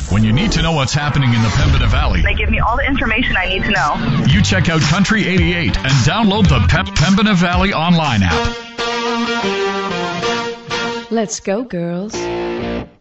When you need to know what's happening in the Pembina Valley, They give me all the information I need to know. you check out Country 88 and download the Pembina Valley online app. Let's go, girls.